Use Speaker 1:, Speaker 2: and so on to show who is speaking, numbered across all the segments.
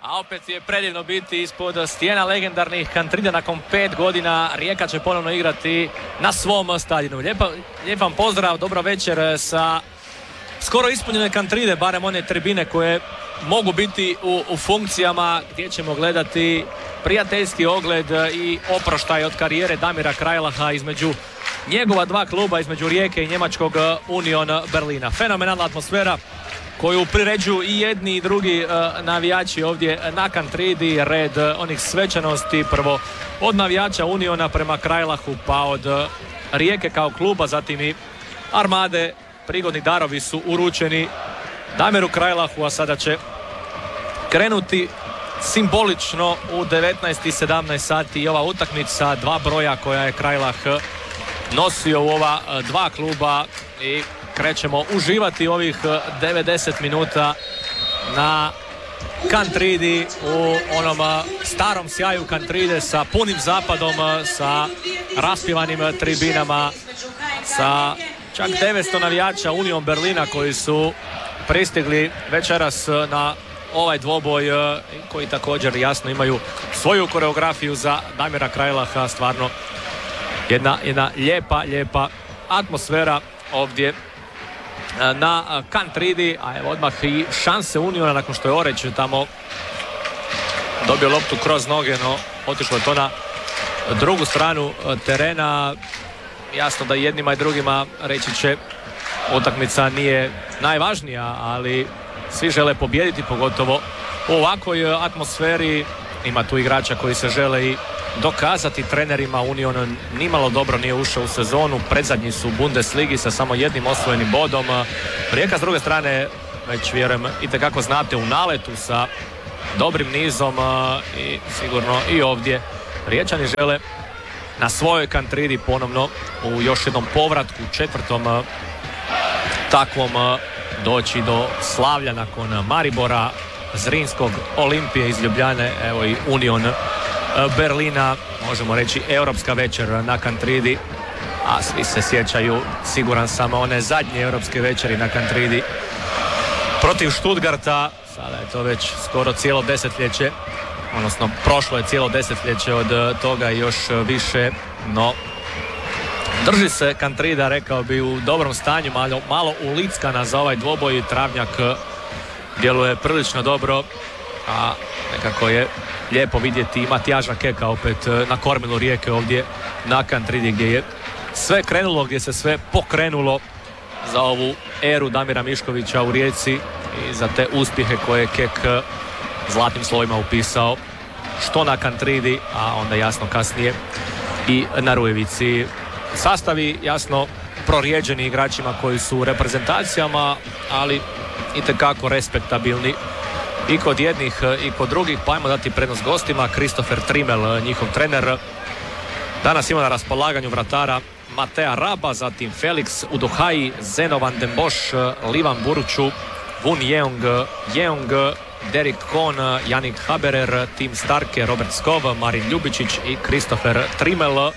Speaker 1: A opet je predivno biti ispod stijena legendarnih Kantrida nakon 5 godina. Rijeka će ponovno igrati na svom stadionu. Lijep vam pozdrav, dobro večer sa skoro ispunjene Kantride, barem one tribine koje mogu biti u funkcijama gdje ćemo gledati prijateljski ogled i oproštaj od karijere Damira Krajlaha između njegova dva kluba, između Rijeke i njemačkog Union Berlina. Fenomenalna atmosfera koju priređuju i jedni i drugi navijači ovdje na Kantridi, red onih svečanosti, prvo od navijača Uniona prema Krajlahu, pa od Rijeke kao kluba, zatim i Armade. Prigodni darovi su uručeni Damiru Krajlahu, a sada će krenuti simbolično u 19:17 sati i ova utakmica, dva broja koja je Krajlah nosio u ova dva kluba, i krećemo uživati ovih 90 minuta na Kantridi, u onom starom sjaju Kantride sa punim zapadom, sa raspivanim tribinama, sa čak 900 navijača Union Berlina koji su pristigli večeras na ovaj dvoboj, koji također jasno imaju svoju koreografiju za Damira Krajlaha. Stvarno jedna lijepa atmosfera ovdje na Kantridi, a evo odmah i šanse Uniona nakon što je Oreć tamo dobio loptu kroz noge, no otišlo je to na drugu stranu terena. Jasno da jednima i drugima reći će utakmica nije najvažnija, ali svi žele pobijediti, pogotovo u ovakvoj atmosferi. Ima tu igrača koji se žele i dokazati trenerima. Union nimalo dobro nije ušao u sezonu, predzadnji su u Bundesligi sa samo jednim osvojenim bodom. Rijeka s druge strane, već vjerujem itekako znate, u naletu sa dobrim nizom, i sigurno i ovdje Riječani žele na svojoj Kantridi ponovno u još jednom povratku, četvrtom takvom, doći do slavlja nakon Maribora, Zrinskog, Olimpije iz Ljubljane, evo i Union Berlina, možemo reći europska večer na Kantridi, a svi se sjećaju, siguran sam, one zadnje europske večeri na Kantridi protiv Stuttgarta. Sada je to već skoro cijelo desetljeće, odnosno prošlo je cijelo desetljeće od toga i još više, no drži se Kantrida, rekao bi, u dobrom stanju, malo ulickana za ovaj dvoboj. Travnjak djeluje prilično dobro, a nekako je lijepo vidjeti Matijaža Keka opet na kormilu Rijeke ovdje na Kantridi, gdje je sve krenulo, gdje se sve pokrenulo za ovu eru Damira Miškovića u Rijeci i za te uspjehe koje je Kek zlatnim slovima upisao, što na Kantridi, a onda jasno kasnije i na Rujevici. Sastavi jasno prorijeđeni igračima koji su u reprezentacijama, ali itekako respektabilni i kod jednih i kod drugih. Pa ajmo dati prednost gostima. Christopher Trimmel, njihov trener, danas ima na raspolaganju vratara Matea Raba, zatim Felix Udohai, Zeno van den Bosch, Livan Buruču, Wun Jeong, Derek Kohn, Janik Haberer, Tim Starke, Robert Skov, Marin Ljubičić i Christopher Trimmel,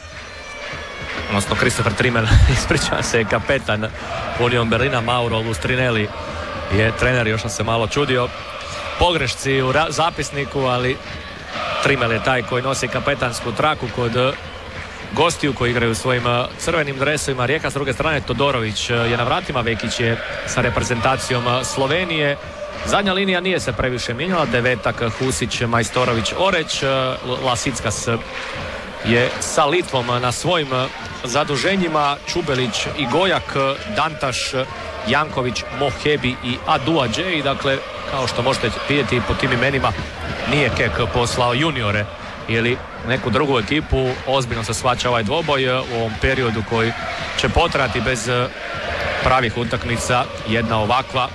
Speaker 1: odnosno Christopher Trimmel, ispričavam se, kapetan Union Berlina. Mauro Lustrinelli je trener, još sam se malo čudio pogrešci u zapisniku, ali Trimmel je taj koji nosi kapetansku traku kod gostiju koji igraju svojim crvenim dresovima. Rijeka s druge strane, Todorović je na vratima, Vekić je sa reprezentacijom Slovenije. Zadnja linija nije se previše mijenjala, Devetak, Husić, Majstorović, Oreć, Lasickas je sa Litvom na svojim zaduženjima, Čubelić i Gojak, Dantaš, Janković, Mohebi i Aduadžej. Dakle, kao što možete vidjeti po tim imenima, nije Kek poslao juniore ili neku drugu ekipu. Ozbiljno se shvaća ovaj dvoboj u ovom periodu koji će potrajati bez pravih utakmica. Jedna ovakva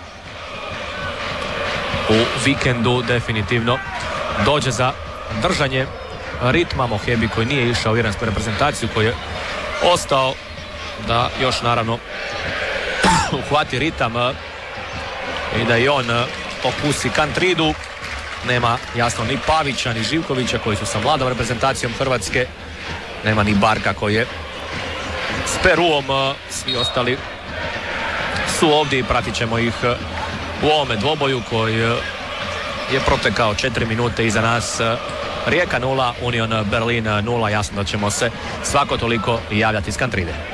Speaker 1: u vikendu definitivno dođe za držanje ritma. Mohebi koji nije išao u iransku reprezentaciju, koji je ostao da još naravno uhvati ritam i da i on okusi Kantridu. Nema jasno ni Pavića ni Živkovića koji su sa mladom reprezentacijom Hrvatske, nema ni Barka koji je s Peruom. Svi ostali su ovdje i pratit ćemo ih u ovome dvoboju koji je protekao, 4 minute iza nas. Rijeka 0, Union Berlin 0. Jasno da ćemo se svako toliko javljati iz Kantride.